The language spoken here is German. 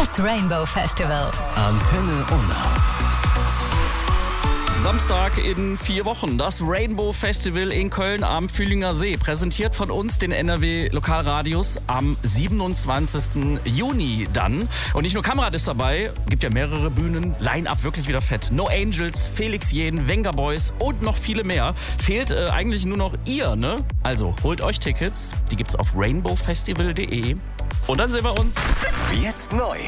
Das Rainbow Festival. Antenne Unna. Samstag in 4 Wochen. Das Rainbow Festival in Köln am Fühlinger See. Präsentiert von uns, den NRW Lokalradios, am 27. Juni dann. Und nicht nur Kamerad ist dabei, gibt ja mehrere Bühnen. Line-Up wirklich wieder fett. No Angels, Felix Jähn, Wenger Boys und noch viele mehr. Fehlt eigentlich nur noch ihr, ne? Also holt euch Tickets. Die gibt's auf rainbowfestival.de. Und dann sehen wir uns. Jetzt neu.